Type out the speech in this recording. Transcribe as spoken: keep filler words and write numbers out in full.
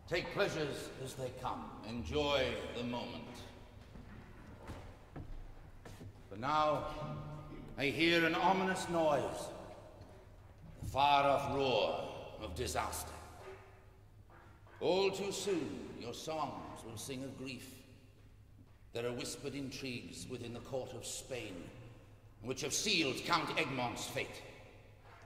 Take pleasures as they come. Enjoy the moment. But now, I hear an ominous noise. The far-off roar of disaster. All too soon, your songs will sing of grief. There are whispered intrigues within the court of Spain, which have sealed Count Egmont's fate.